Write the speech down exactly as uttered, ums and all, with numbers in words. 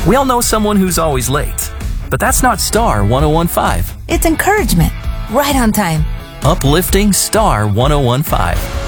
We all know someone who's always late, but that's not Star one oh one five. It's encouragement. Right on time. Uplifting Star one oh one five.